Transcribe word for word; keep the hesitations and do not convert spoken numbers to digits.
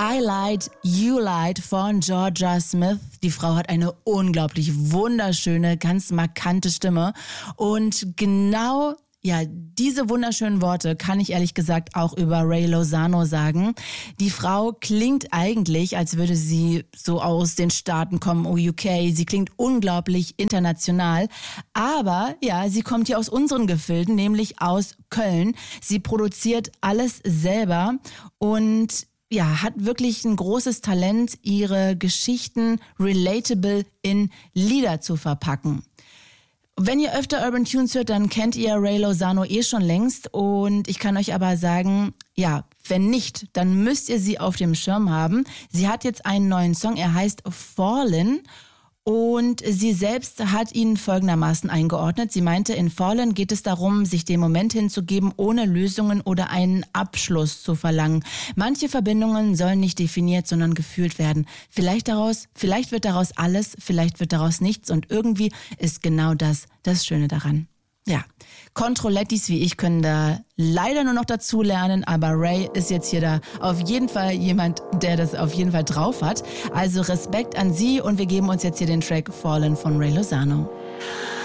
I Lied, You Lied von Jorja Smith. Die Frau hat eine unglaublich wunderschöne, ganz markante Stimme. Und genau, ja, diese wunderschönen Worte kann ich ehrlich gesagt auch über Ray Lozano sagen. Die Frau klingt eigentlich, als würde sie so aus den Staaten kommen, U K. Sie klingt unglaublich international. Aber ja, sie kommt hier aus unseren Gefilden, nämlich aus Köln. Sie produziert alles selber und ja, hat wirklich ein großes Talent, ihre Geschichten relatable in Lieder zu verpacken. Wenn ihr öfter Urban Tunes hört, dann kennt ihr Ray Lozano eh schon längst. Und ich kann euch aber sagen, ja, wenn nicht, dann müsst ihr sie auf dem Schirm haben. Sie hat jetzt einen neuen Song, er heißt Fallen. Und sie selbst hat ihn folgendermaßen eingeordnet. Sie meinte, in Fallen geht es darum, sich dem Moment hinzugeben, ohne Lösungen oder einen Abschluss zu verlangen. Manche Verbindungen sollen nicht definiert, sondern gefühlt werden. Vielleicht daraus, vielleicht wird daraus alles, vielleicht wird daraus nichts. Und irgendwie ist genau das das Schöne daran. Ja, Controlettis wie ich können da leider nur noch dazu lernen, aber Ray ist jetzt hier da auf jeden Fall jemand, der das auf jeden Fall drauf hat. Also Respekt an sie und wir geben uns jetzt hier den Track Fallen von Ray Lozano.